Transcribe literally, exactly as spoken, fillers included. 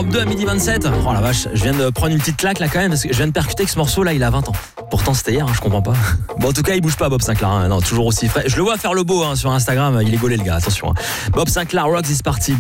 Europe deux à midi vingt-sept. Oh la vache, je viens de prendre une petite claque là quand même parce que je viens de percuter que ce morceau là il a vingt ans. Pourtant c'était hier, hein, je comprends pas. Bon en tout cas il bouge pas Bob Sinclair, hein. Non, toujours aussi frais. Je le vois faire le beau hein, sur Instagram, il est gaulé le gars, attention. Hein. Bob Sinclair, Rocks is Party.